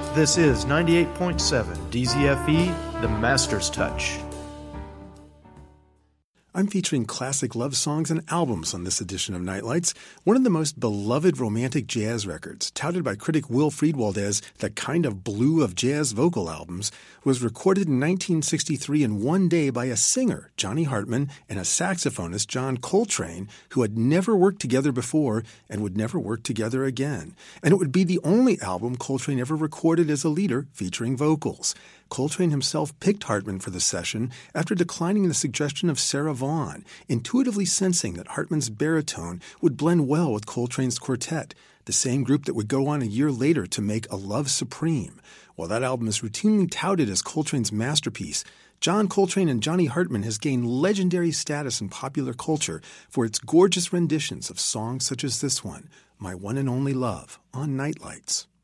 This is 98.7 DZFE, The Master's Touch. I'm featuring classic love songs and albums on this edition of Nightlights, one of the most beloved romantic jazz records, touted by critic Will Friedwald as the kind of blue of jazz vocal albums, was recorded in 1963 in one day by a singer, Johnny Hartman, and a saxophonist, John Coltrane, who had never worked together before and would never work together again. And it would be the only album Coltrane ever recorded as a leader featuring vocals. Coltrane himself picked Hartman for the session after declining the suggestion of Sarah Vaughan, intuitively sensing that Hartman's baritone would blend well with Coltrane's quartet, the same group that would go on a year later to make A Love Supreme. While that album is routinely touted as Coltrane's masterpiece, John Coltrane and Johnny Hartman has gained legendary status in popular culture for its gorgeous renditions of songs such as this one, My One and Only Love, on Nightlights.